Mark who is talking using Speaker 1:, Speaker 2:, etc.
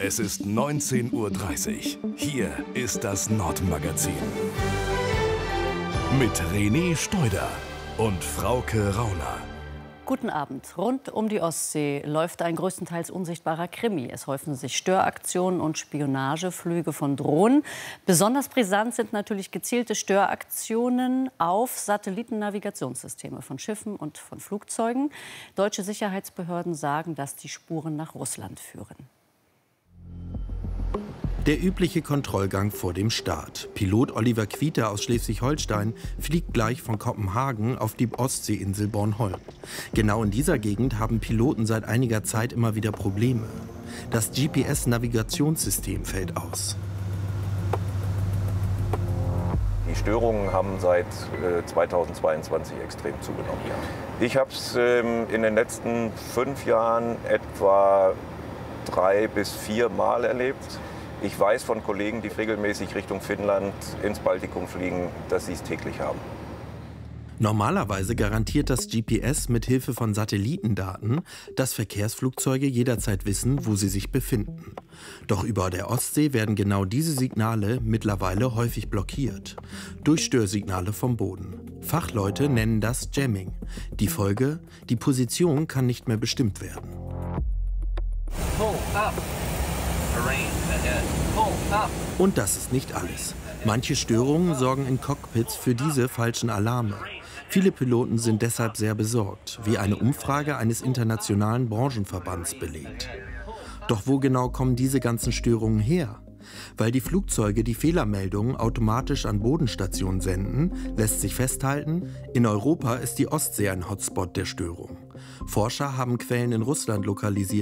Speaker 1: Es ist 19:30 Uhr. Hier ist das Nordmagazin. Mit René Steuder und Frauke Rauner.
Speaker 2: Guten Abend. Rund um die Ostsee läuft ein größtenteils unsichtbarer Krimi. Es häufen sich Störaktionen und Spionageflüge von Drohnen. Besonders brisant sind natürlich gezielte Störaktionen auf Satellitennavigationssysteme von Schiffen und von Flugzeugen. Deutsche Sicherheitsbehörden sagen, dass die Spuren nach Russland führen.
Speaker 3: Der übliche Kontrollgang vor dem Start. Pilot Oliver Quieter aus Schleswig-Holstein fliegt gleich von Kopenhagen auf die Ostseeinsel Bornholm. Genau in dieser Gegend haben Piloten seit einiger Zeit immer wieder Probleme. Das GPS-Navigationssystem fällt aus.
Speaker 4: Die Störungen haben seit 2022 extrem zugenommen. Ich habe es in den letzten 5 Jahren etwa 3 bis 4 Mal erlebt. Ich weiß von Kollegen, die regelmäßig Richtung Finnland ins Baltikum fliegen, dass sie es täglich haben.
Speaker 3: Normalerweise garantiert das GPS mit Hilfe von Satellitendaten, dass Verkehrsflugzeuge jederzeit wissen, wo sie sich befinden. Doch über der Ostsee werden genau diese Signale mittlerweile häufig blockiert. Durch Störsignale vom Boden. Fachleute nennen das Jamming. Die Folge: Die Position kann nicht mehr bestimmt werden.
Speaker 5: Pull up.
Speaker 3: Und das ist nicht alles. Manche Störungen sorgen in Cockpits für diese falschen Alarme. Viele Piloten sind deshalb sehr besorgt, wie eine Umfrage eines internationalen Branchenverbands belegt. Doch wo genau kommen diese ganzen Störungen her? Weil die Flugzeuge die Fehlermeldungen automatisch an Bodenstationen senden, lässt sich festhalten, in Europa ist die Ostsee ein Hotspot der Störung. Forscher haben Quellen in Russland lokalisiert,